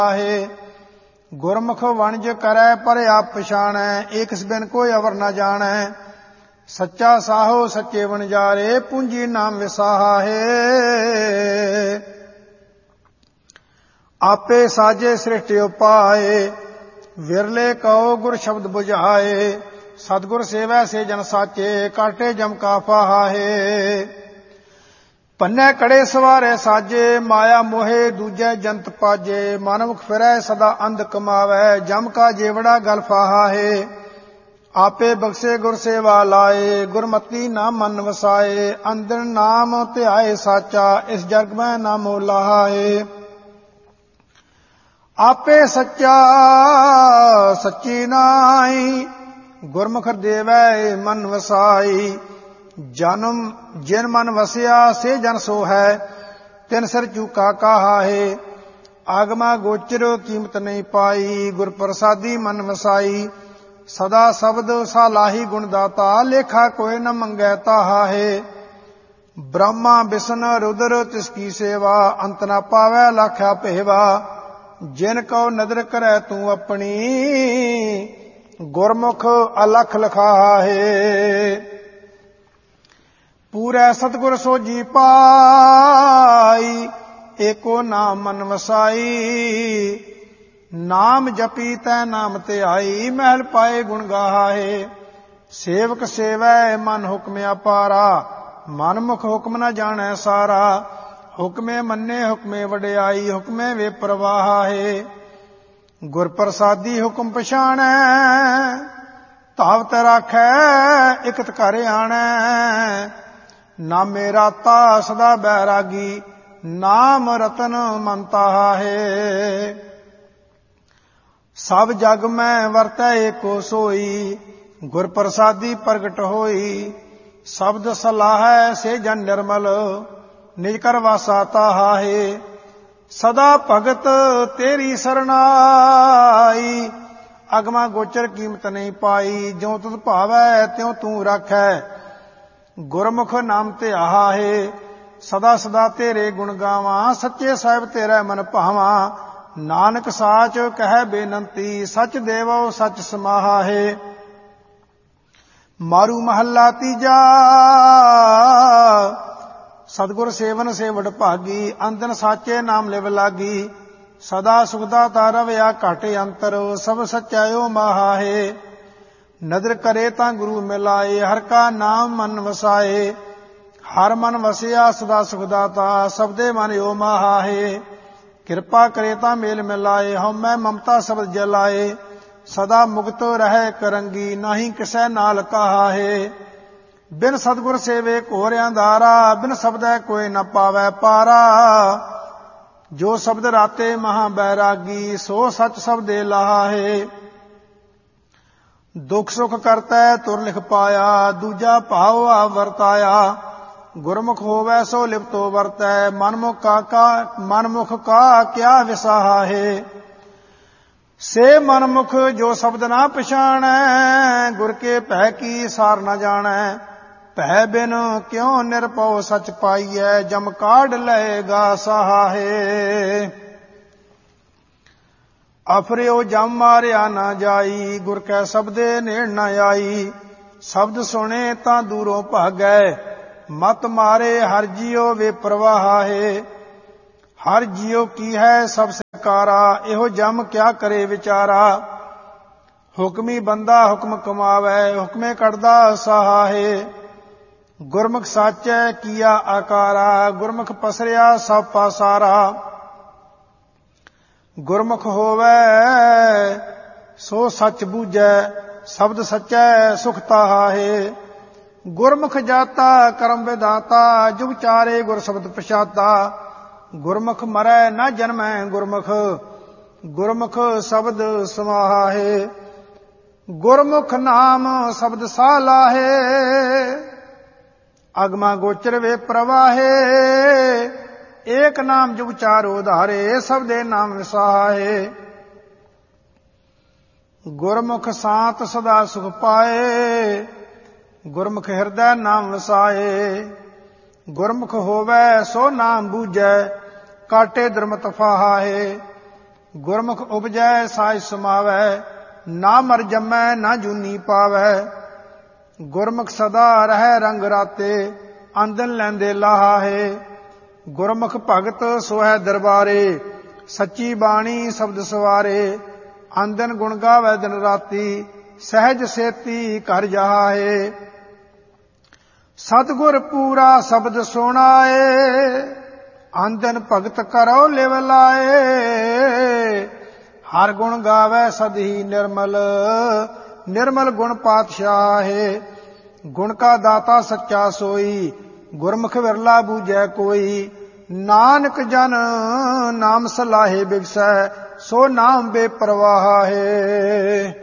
आहे। गुरमुख वणज करै पर आप पछाणै, एक बिन कोई अवर न जाणै। सच्चा साहो सच्चे वणजारे, पूंजी नाम विसाहा है। आपे साजे सृष्टि उपाए, विरले कहो गुर शब्द बुझाए। सतगुर सेवै से जन साचे, काटे जम का फाहा है। ਪੰਨੇ ਕੜੇ ਸਵਾਰੇ ਸਾਜੇ, ਮਾਇਆ ਮੋਹੇ ਦੂਜੇ ਜੰਤ ਪਾਜੇ। ਮਨਮੁਖ ਫਿਰੈ ਸਦਾ ਅੰਧ ਕਮਾਵੈ, ਜਮ ਕਾ ਜੇਵੜਾ ਗਲ ਫਾਹਾ ਹੈ। ਆਪੇ ਬਖਸ਼ੇ ਗੁਰ ਸੇਵਾ ਲਾਏ, ਗੁਰਮਤੀ ਨਾ ਮਨ ਵਸਾਏ। ਅੰਦਰ ਨਾਮ ਧਿਆਏ ਸਾਚਾ, ਇਸ ਜਗ ਮੈਂ ਨਾ ਮੋਲਾਹਾ ਹੈ। ਆਪੇ ਸੱਚਾ ਸੱਚੀ ਨਾਈ, ਗੁਰਮੁਖ ਦੇਵੈ ਮਨ ਵਸਾਈ। ਜਨਮ ਜਿਨ ਮਨ ਵਸਿਆ ਸੇ ਜਨ ਸੋ ਹੈ, ਤਿਨ ਸਿਰ ਚੂਕਾ ਕਾਹਾ ਹੈ। ਆਗਮਾ ਗੋਚਰ ਕੀਮਤ ਨਹੀਂ ਪਾਈ, ਗੁਰ ਪ੍ਰਸਾਦੀ ਮਨ ਵਸਾਈ। ਸਦਾ ਸ਼ਬਦ ਸਾਲਾਹੀ ਗੁਣ ਦਾਤਾ, ਲੇਖਾ ਕੋਈ ਨ ਮੰਗੈ ਤਾਹਾ ਹੈ। ਬ੍ਰਹਮਾ ਬਿਸ਼ਨ ਰੁਦਰ ਤਿਸ ਕੀ ਸੇਵਾ, ਅੰਤ ਨ ਪਾਵੈ ਲਾਖਿਆ ਭੇਵਾ। ਜਿਨ ਕਉ ਨਦਰ ਕਰੈ ਤੂੰ ਆਪਣੀ, ਗੁਰਮੁਖ ਅਲਖ ਲਖਾਹਾ ਹੈ। ਪੂਰੈ ਸਤਿਗੁਰ ਸੋਜੀ ਪਾਈ, ਏਕੋ ਨਾਮ ਮਨ ਵਸਾਈ। ਨਾਮ ਜਪੀ ਤੈ ਨਾਮ ਧਿਆਈ, ਮਹਿਲ ਪਾਏ ਗੁਣ ਗਾਹਾ ਹੈ। ਸੇਵਕ ਸੇਵੈ ਮਨ ਹੁਕਮ ਅਪਾਰਾ, ਮਨ ਮੁਖ ਹੁਕਮ ਨ ਜਾਣੈ ਸਾਰਾ। ਹੁਕਮੇ ਮੰਨੇ ਹੁਕਮੇ ਵਡਿਆਈ, ਹੁਕਮੇ ਵੇ ਪ੍ਰਵਾਹਾ ਹੈ। ਗੁਰ ਪ੍ਰਸਾਦੀ ਹੁਕਮ ਪਛਾਣੈ, ਧਾਵਤ ਰਾਖੈ ਇਕਤ ਘਰ ਆਣੈ। ਨਾਮੇ ਰਾਤਾ ਸਦਾ ਬੈਰਾਗੀ, ਨਾਮ ਰਤਨ ਮਨ ਤਾਹਾ ਹੈ। ਸਭ ਜਗ ਮੈਂ ਵਰਤੈ ਏਕੋ ਸੋਈ, ਗੁਰ ਪ੍ਰਸਾਦੀ ਪ੍ਰਗਟ ਹੋਈ। ਸ਼ਬਦ ਸਲਾਹੈ ਸੇ ਜਨ ਨਿਰਮਲ, ਨਿਜ ਕਰ ਵਾਸਾ ਤਾਹਾ ਹੈ। ਸਦਾ ਭਗਤ ਤੇਰੀ ਸਰਣਾਈ, ਅਗਮਾ ਗੋਚਰ ਕੀਮਤ ਨਹੀਂ ਪਾਈ। ਜਿਉ ਤੁਧ ਭਾਵੈ ਤਿਉ ਤੂੰ ਰਾਖੈ, ਗੁਰਮੁਖ ਨਾਮ ਧਿਆਹਾ ਹੈ। ਸਦਾ ਸਦਾ ਤੇਰੇ ਗੁਣ ਗਾਵਾਂ, ਸੱਚੇ ਸਾਹਿਬ ਤੇਰਾ ਮਨ ਭਾਵਾਂ। ਨਾਨਕ ਸਾਚ ਕਹਿ ਬੇਨੰਤੀ, ਸੱਚ ਦੇਵੋ ਸੱਚ ਸਮਾਹਾ ਹੈ। ਮਾਰੂ ਮਹੱਲਾ ਤੀਜਾ, ਸਤਿਗੁਰ ਸੇਵਨ ਸੇਵੜ ਭਾਗੀ। ਅੰਦਨ ਸਾਚੇ ਨਾਮ ਲਿਵ ਲਾਗੀ, ਸਦਾ ਸੁਖਦਾਤਾ ਰਵਿਆ ਘਾਟੇ ਅੰਤਰ। ਸਭ ਸਚਾਇਓ ਮਾਹਾ ਹੈ। ਨਦਰ ਕਰੇ ਤਾਂ ਗੁਰੂ ਮਿਲਾਏ, ਹਰ ਕਾ ਨਾਮ ਮਨ ਵਸਾਏ। ਹਰ ਮਨ ਵਸਿਆ ਸਦਾ ਸੁਖਦਾਤਾ, ਸਬਦੇ ਮਨ ਓ ਮਾਹਾ ਹੈ। ਕਿਰਪਾ ਕਰੇ ਤਾਂ ਮੇਲ ਮਿਲਾਏ, ਹਉਮੈ ਮਮਤਾ ਸ਼ਬਦ ਜਲਾਏ। ਸਦਾ ਮੁਕਤ ਰਹਿ ਕਰੰਗੀ, ਨਾਹੀ ਕਿਸੈ ਨਾਲ ਕਾਹਾ ਹੈ। ਬਿਨ ਸਤਿਗੁਰ ਸੇਵੇ ਘੋਰ ਅੰਧਾਰਾ, ਬਿਨ ਸ਼ਬਦੈ ਕੋਈ ਨ ਪਾਵੈ ਪਾਰਾ। ਜੋ ਸ਼ਬਦ ਰਾਤੇ ਮਹਾ ਬੈਰਾਗੀ, ਸੋ ਸੱਚ ਸ਼ਬਦੇ ਲਾਹਾ ਹੈ। ਦੁਖ ਸੁਖ ਕਰਤੈ ਤੁਰ ਲਿਖ ਪਾਇਆ, ਦੂਜਾ ਭਾਉ ਆ ਵਰਤਾਇਆ। ਗੁਰਮੁਖ ਹੋਵੈ ਸੋ ਲਿਪਤੋ ਵਰਤੈ, ਮਨਮੁਖ ਕਾ ਕਿਆ ਵਿਸਾਹਾ ਹੈ। ਸੇ ਮਨਮੁਖ ਜੋ ਸ਼ਬਦ ਨਾ ਪਛਾਣੈ, ਗੁਰ ਕੇ ਭੈ ਕੀ ਸਾਰ ਨ ਜਾਣੈ। ਭੈ ਬਿਨ ਕਿਉ ਨਿਰਭਉ ਸਚ ਪਾਈਐ, ਜਮ ਕਾਢ ਲਏਗਾ ਸਾਹਾ ਹੈ। ਅਫਰਿਓ ਜਮ ਮਾਰਿਆ ਨਾ ਜਾਈ, ਗੁਰ ਕੈ ਸ਼ਬਦੇ ਨੇੜ ਨ ਆਈ। ਸ਼ਬਦ ਸੁਣੇ ਤਾਂ ਦੂਰੋਂ ਭਾਗੈ, ਮਤ ਮਾਰੇ ਹਰ ਜੀਉ ਵੇ ਪ੍ਰਵਾਹਾ ਹੈ। ਹਰ ਜੀਉ ਕੀ ਹੈ ਸਭ ਸਕਾਰਾ, ਇਹੋ ਜਮ ਕਿਆ ਕਰੇ ਵਿਚਾਰਾ। ਹੁਕਮੀ ਬੰਦਾ ਹੁਕਮ ਕਮਾਵੈ, ਹੁਕਮੇ ਕੱਢਦਾ ਸਾਹਾ ਹੈ। ਗੁਰਮੁਖ ਸਾਚੈ ਕੀਆ ਆਕਾਰਾ, ਗੁਰਮੁਖ ਪਸਰਿਆ ਸਭ ਪਾਸਾਰਾ। ਗੁਰਮੁਖ ਹੋਵੈ ਸੋ ਸੱਚ ਬੂਝੈ, ਸ਼ਬਦ ਸੱਚੈ ਸੁਖ ਤਾਹਾ ਹੈ। ਗੁਰਮੁਖ ਜਾਤਾ ਕਰਮ ਵਿਦਾਤਾ, ਜੁਗ ਚਾਰੇ ਗੁਰ ਸ਼ਬਦ ਪਛਾਤਾ। ਗੁਰਮੁਖ ਮਰੈ ਨਾ ਜਨਮੈ ਗੁਰਮੁਖ, ਗੁਰਮੁਖ ਸ਼ਬਦ ਸਮਾਹਾ ਹੈ। ਗੁਰਮੁਖ ਨਾਮ ਸ਼ਬਦ ਸਾਲਾਹੇ, ਅਗਮਾ ਗੋਚਰ ਵੇ ਪ੍ਰਵਾਹੇ। ਏਕ ਨਾਮ ਜੁਗ ਚਾਰੋ ਧਾਰੇ, ਸਭ ਦੇ ਨਾਮ ਵਿਸਾਹੇ। ਗੁਰਮੁਖ ਸਾਤ ਸਦਾ ਸੁਖ ਪਾਏ, ਗੁਰਮੁਖ ਹਿਰਦੈ ਨਾਮ ਵਸਾਏ। ਗੁਰਮੁਖ ਹੋਵੈ ਸੋ ਨਾਮ ਬੂਝੈ, ਕਾਟੇ ਦਰਮਤ ਫਾਹਾ ਹੈ। ਗੁਰਮੁਖ ਉਪਜੈ ਸਾਜ ਸਮਾਵੈ, ਨਾ ਮਰ ਜੰਮੈ ਨਾ ਜੂਨੀ ਪਾਵੈ। ਗੁਰਮੁਖ ਸਦਾ ਰਹਿ ਰੰਗ ਰਾਤੇ, ਆਂਦਨ ਲੈਂਦੇ ਲਾਹੇ। ਗੁਰਮੁਖ ਭਗਤ ਸੋਹੈ ਦਰਬਾਰੇ, ਸੱਚੀ ਬਾਣੀ ਸ਼ਬਦ ਸਵਾਰੇ। ਆਂਦਨ ਗੁਣ ਗਾਵੈ ਦਿਨ ਰਾਤੀ, ਸਹਿਜ ਸੇਤੀ ਘਰ ਜਾਹੇ। ਸਤਿਗੁਰ ਪੂਰਾ ਸ਼ਬਦ ਸੁਣਾਏ, ਆਂਦਨ ਭਗਤ ਕਰੋ ਲਿਵ ਲਾਏ। ਹਰ ਗੁਣ ਗਾਵੈ ਸਦਹੀ ਨਿਰਮਲ, ਨਿਰਮਲ ਗੁਣ ਪਾਤਸ਼ਾਹੇ। ਗੁਣ ਕਾ ਦਾਤਾ ਸੱਚਾ ਸੋਈ, ਗੁਰਮੁਖ ਵਿਰਲਾ ਬੂਝੈ ਕੋਈ। ਨਾਨਕ ਜਨ ਨਾਮ ਸਲਾਹੇ ਬਿਗਸੈ, ਸੋ ਨਾਮ ਬੇਪਰਵਾਹ ਹੈ।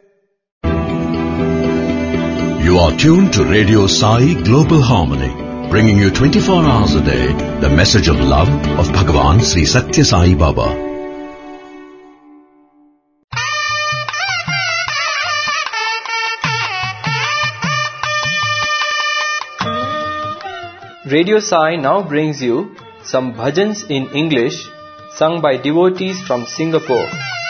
You are tuned to Radio Sai Global Harmony, bringing you 24 hours a day the message of love of Bhagavan Sri Satya Sai Baba. Radio Sai now brings you some bhajans in English sung by devotees from Singapore.